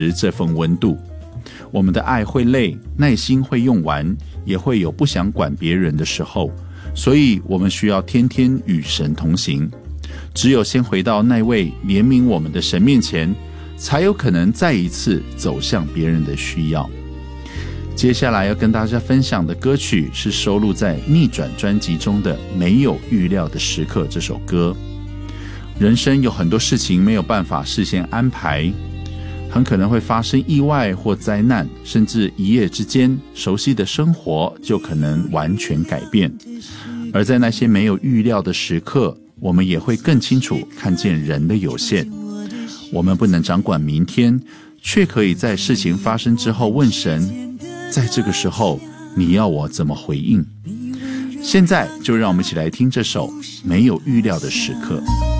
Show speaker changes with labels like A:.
A: 这份温度。我们的爱会累，耐心会用完，也会有不想管别人的时候，所以我们需要天天与神同行。只有先回到那位怜悯我们的神面前，才有可能再一次走向别人的需要。接下来要跟大家分享的歌曲是收录在逆转专辑中的《没有预料的时刻》这首歌。人生有很多事情没有办法事先安排，很可能会发生意外或灾难，甚至一夜之间熟悉的生活就可能完全改变。而在那些没有预料的时刻，我们也会更清楚看见人的有限。我们不能掌管明天，却可以在事情发生之后问神，在这个时候你要我怎么回应？现在就让我们一起来听这首《没有预料的时刻》。